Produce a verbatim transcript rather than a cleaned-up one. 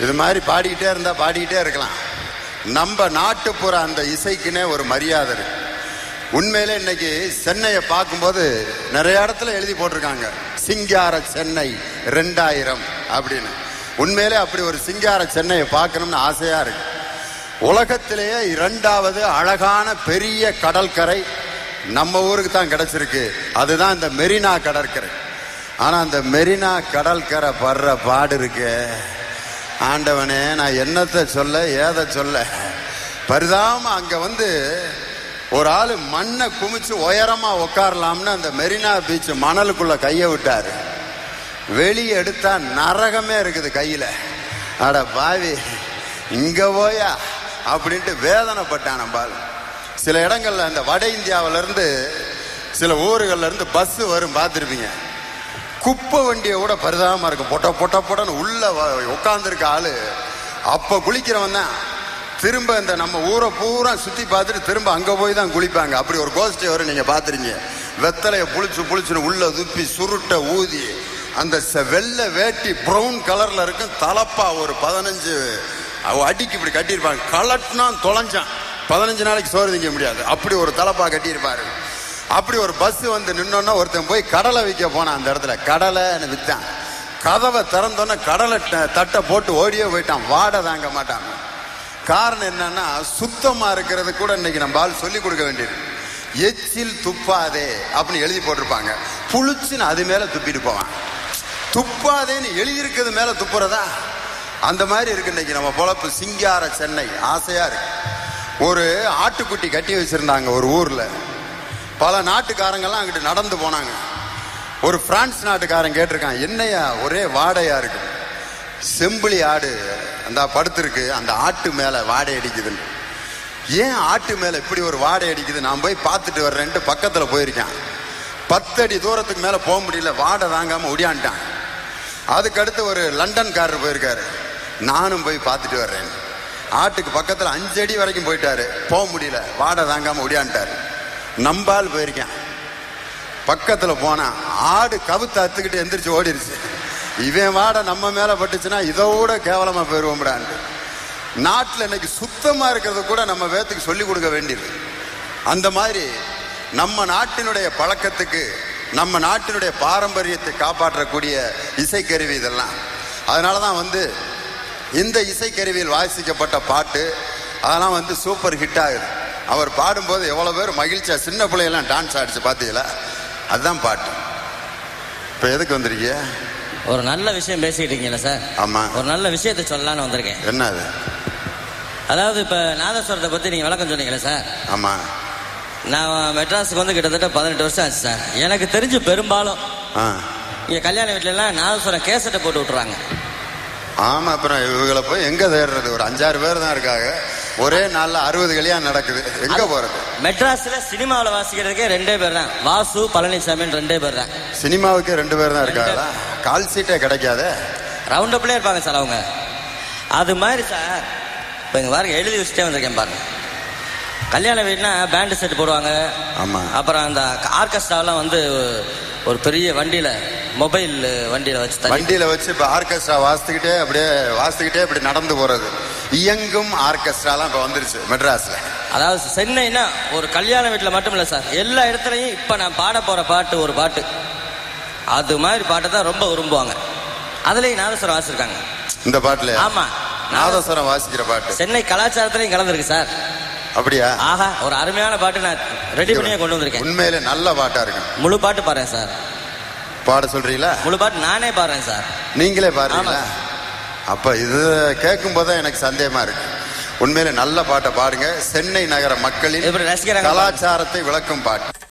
இது மாதிரி பாடிக்கிட்டே இருந்தா பாடிக்கிட்டே இருக்கலாம். நம்ம நாட்டுப்புற அந்த இசைக்குன்னே ஒரு மரியாதை இருக்கு. உண்மையிலே இன்னைக்கு சென்னையை பார்க்கும்போது நிறைய இடத்துல எழுதி போட்டிருக்காங்க சிங்கார சென்னை ரெண்டாயிரம் அப்படின்னு. உண்மையிலே அப்படி ஒரு சிங்கார சென்னையை பார்க்கணும்னு ஆசையா இருக்கு. உலகத்திலேயே இரண்டாவது அழகான பெரிய கடற்கரை நம்ம ஊருக்கு தான் கிடைச்சிருக்கு. அதுதான் இந்த மெரினா கடற்கரை. ஆனா அந்த மெரினா கடற்கரை படுற பாடு இருக்கு, ஆண்டவனே நான் என்னத்தை சொல்ல ஏதை சொல்ல. பரிதாம அங்க வந்து ஒரு ஆளு மண்ணை குமிச்சு உயரமா உட்காரலாம்னு அந்த மெரினா பீச் மணலுக்குள்ள கைய விட்டாரு. வெளியே எடுத்தா நரகமே இருக்குது கையில. அட பாவி இங்க போயா அப்படின்ட்டு வேதனைப்பட்டான் நம்பால். சில இடங்கள்ல இந்த வட இந்தியாவில இருந்து சில ஊர்கள்ல இருந்து பஸ் வரும் பார்த்துருப்பீங்க. குப்பை வண்டியை கூட பரிதாபமா இருக்கும். பொட்ட பொட்ட பொட்டன்னு உள்ள உட்கார்ந்துருக்க ஆளு அப்ப குளிக்கிறவன் தான் திரும்ப இந்த நம்ம ஊரை பூரா சுத்தி பார்த்துட்டு திரும்ப அங்க போய் தான் குளிப்பாங்க. அப்படி ஒரு கோஷ்டி வரும், நீங்க பாத்துறீங்க. வெத்தலைய புளிச்சு புளிச்சுன்னு உள்ள துப்பி சுருட்ட ஊதி அந்த வெள்ளை வேட்டி ப்ரௌன் கலர்ல இருக்கும். தலப்பா ஒரு பதினஞ்சு அடிக்கு இப்படி கட்டியிருப்பாங்க. கலட்டினா தொலைஞ்சான் பதினஞ்சு நாளைக்கு சோறு திங்க முடியாது. அப்படி ஒரு தலப்பா கட்டியிருப்பாரு. அப்படி ஒரு பஸ் வந்து நின்னோன்னா ஒருத்தன் போய் கடலை விற்க போனான். அந்த இடத்துல கடலைன்னு விற்றான். கதவை திறந்தோன்னா கடலை தட்டை போட்டு ஓடியே போயிட்டான். வாடை தாங்க மாட்டாங்க. காரணம் என்னன்னா சுத்தமா இருக்கிறது கூட இன்னைக்கு நம்ம ஆள் சொல்லி கொடுக்க வேண்டியது. எச்சில் துப்பாதே அப்படின்னு எழுதி போட்டிருப்பாங்க. புளிச்சுன்னு அது மேல துப்பிட்டு போவான். துப்பாதேன்னு எழுதி இருக்கிறது மேல துப்புறதா அந்த மாதிரி இருக்கு இன்னைக்கு நம்ம பொழப்பு. சிங்கார சென்னை ஆசையா இருக்கு. ஒரு ஆட்டுக்குட்டி கட்டி வச்சிருந்தாங்க ஒரு ஊர்ல. பல நாட்டுக்காரங்கெல்லாம் அங்கிட்டு நடந்து போனாங்க. ஒரு பிரான்ஸ் நாட்டுக்காரன் கேட்டிருக்கான், என்னையா ஒரே வாடையா இருக்கு, செம்பிளி ஆடு அந்த படுத்திருக்கு, அந்த ஆட்டு மேல வாடை அடிக்குதுன்னு. ஏன் ஆட்டு மேல இப்படி ஒரு வாடை அடிக்குது, நான் போய் பார்த்துட்டு வர்றேன்ட்டு பக்கத்துல போயிருக்கான். பத்து அடி தூரத்துக்கு மேல போக முடியல, வாடை தாங்காம ஒடியான்ட்டான். அதுக்கடுத்து ஒரு லண்டன்காரர் போயிருக்காரு, நானும் போய் பார்த்துட்டு வர்றேன். ஆட்டுக்கு பக்கத்துல அஞ்சு அடி வரைக்கும் போயிட்டாரு, போக முடியல, வாடை தாங்காம ஒடியான்ட்டாரு. நம்பால் போயிருக்கேன். பக்கத்துல போனா ஆடு கவுத்து அத்துக்கிட்டு எந்திரிச்சு ஓடிருச்சு. இவன் வாடை நம்ம மேல பட்டுச்சுன்னா இதோட கேவலமா போயிருவோம்டான்ட்டு. நாட்டில் இன்னைக்கு சுத்தமா இருக்கிறது கூட நம்ம வேத்துக்கு சொல்லி கொடுக்க வேண்டியது. அந்த மாதிரி நம்ம நாட்டினுடைய பழக்கத்துக்கு நம்ம நாட்டினுடைய பாரம்பரியத்தை காப்பாற்றக்கூடிய இசைக்கருவி இதெல்லாம். அதனாலதான் வந்து இந்த இசைக்கருவியில் வாசிக்கப்பட்ட பாட்டு அதெல்லாம் வந்து சூப்பர் ஹிட் ஆகுது. அவர் பாடும்போது எவ்வளவு பேர் மகிழ்ச்சியா சின்ன பிள்ளையெல்லாம் டான்ஸ் ஆடிச்சு பாத்தீங்களா, அதுதான் பாட்டு. இப்ப எதுக்கு வந்திருக்கீங்க? ஒரு நல்ல விஷயம் பேசிக்கிட்டு இருக்கீங்களா சார்? ஆமா, ஒரு நல்ல விஷயத்தை சொல்லலான்னு வந்திருக்கேன். என்ன அது? அதாவது இப்ப நாதஸ்வரத்தை பத்தி நீங்க விளக்கம் சொன்னீங்களா சார்? ஆமா, நான் மெட்ராஸுக்கு வந்து கிட்டத்தட்ட பதினெட்டு வருஷம் ஆச்சு சார். எனக்கு தெரிஞ்சு பெரும்பாலும் இங்க கல்யாண வீட்டுல எல்லாம் நாதஸ்வரம் கேசட்டை போட்டு விட்டுறாங்க. ஆமா, அப்புறம் இவங்களை போய் எங்க தேடுறது? ஒரு அஞ்சாறு பேர் தான் இருக்காங்க, ஒரே நாள்ல அறுபது கல்யாணம் நடக்குது, எங்க போறது? மெட்ராஸ்ல சினிமாவில் வாசிக்கிறதுக்கே ரெண்டே பேர் தான், வாசு பழனிசாமின்னு ரெண்டே பேர் தான். சினிமாவுக்கே ரெண்டு பேர் தான் இருக்காங்களா? கால் சீட்டே கிடைக்காத ரவுண்ட் அப்லயே இருப்பாங்க சார் அவங்க. அது மாதிரி சார் இப்போ இங்க பாருங்க, எழுதி வச்சுட்டே வந்திருக்கேன் பாருங்க. கல்யாண வீடுனா பேண்டு செட் போடுவாங்க. ஆமா, அப்புறம் அந்த ஆர்கெஸ்ட்ராலாம் வந்து ஒரு பெரிய வண்டியில மொபைல் வண்டியில வச்சு வண்டியில வச்சு இப்ப ஆர்கெஸ்ட்ரா வாசித்துக்கிட்டே அப்படியே வாசித்துக்கிட்டே இப்படி நடந்து போறது. இயங்கும் ஆர்கெஸ்ட்ராலாம் இப்ப வந்துருச்சு மெட்ராஸ்ல. அதாவது சென்னைனா ஒரு கல்யாண வீட்டுல மட்டும் இல்ல சார், எல்லா இடத்துலயும் இப்ப நான் பாட போற பாட்டு ஒரு பாட்டு, அது மாதிரி பாட்டை தான் ரொம்ப விரும்புவாங்க. அதுலயும் நாதஸ்வரம் வாசிருக்காங்க இந்த பாட்டுல. ஆமா, நாதஸ்வரம் வாசிக்கிற பாட்டு சென்னை கலாச்சாரத்திலையும் கலந்துருக்கு சார். அப்படியா? ஆஹா, ஒரு அருமையான பாட்டு நான் ரெடி பண்ணியே கொண்டு வந்திருக்கேன். உண்மையிலே நல்ல பாட்டா இருக்கு. முழு பாட்டு பாடுறேன் சார். பாட சொல்றீங்களா? முழு பாட்டு நானே பாடுறேன் சார். நீங்களே பாடுறீங்களா? அப்ப இது கேட்கும் போது எனக்கு சந்தேகமா இருக்கு. உண்மையிலே நல்ல பாட்டை பாடுங்க. சென்னை நகர மக்களின் கலாச்சாரத்தை விளக்கும் பாட்டு.